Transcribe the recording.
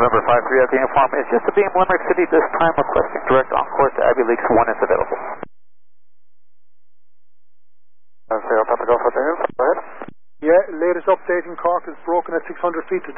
November 53 at the inform. It's just a beam Limerick City this time requesting direct encore to Abbey Lakes 1 is available. Go ahead. Yeah, latest update in Cork is broken at 600 feet to